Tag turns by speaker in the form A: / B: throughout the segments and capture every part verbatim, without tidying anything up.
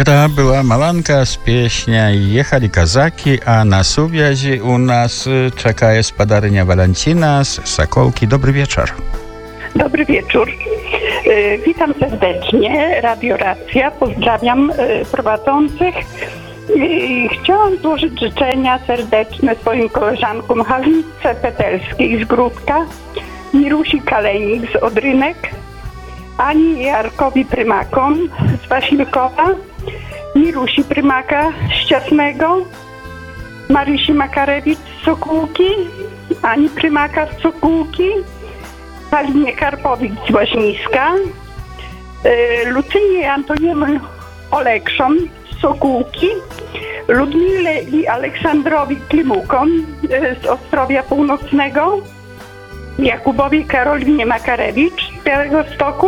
A: Гэта была маланка з песня «Ехали казаки», а на сувязі у нас czekає спадарыня Валентина z Sokolki. Dobry wieczór.
B: Dobry wieczór. E, witam serdecznie, Radio Racja. Pozdrawiam e, prowadzących. E, chciałam złożyć życzenia serdeczne swoim koleżankom Halince Petelskiej z Gródka, Mirusi Kalenik z Odrynek, Ani i Jarkowi Prymakom z Wasilkowa, Mirusi Prymaka z Ciasnego, Marysi Makarewicz z Sokółki, Ani Prymaka z Sokółki, Halinie Karpowicz z Łaźniska, y, Lucynie Antoniemu Olekszon z Sokółki, Ludmile i Aleksandrowi Klimukom y, z Ostrowia Północnego, Jakubowi Karolinie Makarewicz z Białegostoku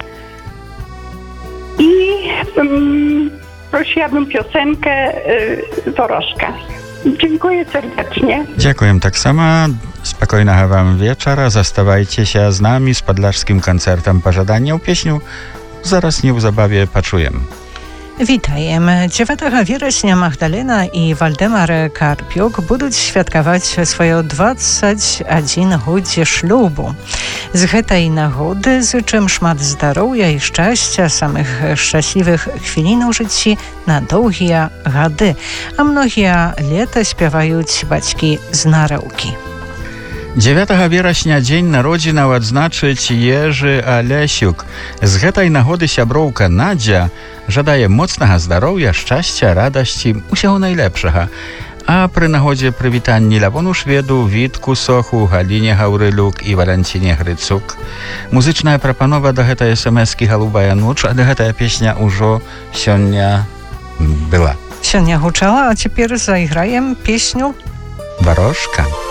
B: i um, prosiłabym piosenkę y, Dorożka. Dziękuję serdecznie.
A: Dziękuję tak samo. Spokojnego wam wieczora. Zastawajcie się z nami z podlarskim koncertem Pożadania. Pieśniu zaraz nie w zabawie poczujemy.
C: Witajemy. dziewiątego września Magdalena i Waldemar Karpiuk będą świadkować swoją dwadzieścia jeden годzi ślubu. Z tej nagody życzę szmat zdrowia i szczęścia, samych szczęśliwych chwilin w życiu na długie gady, a mnogie lata śpiewają baćki z narauki.
A: dziewiątego września dzień narodzin odznaczyć Jerzy Alesiuk. Z tej nagody siabrowka Nadzia żadaje mocnego zdrowia, szczęścia, radości, usiało najlepszego. A przy nagodzie przywitani Lawonu Szwedu, Witku Sochu, Halinie Hauryluk i Walentinie Hrycuk. Muzyczna proponowa do tej es em eski Halubaja Nucz, a do tej pieśnia już sionia była.
C: Sionia huczała, a teraz zagrajem pieśniu
A: Dorożka.